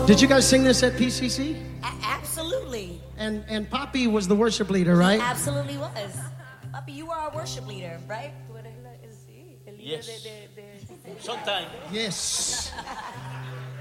Did you guys sing this at PCC? Absolutely. And Poppy was the worship leader, right? Absolutely was. Papi, you were our worship leader, right? Yes. Sometimes. Yes.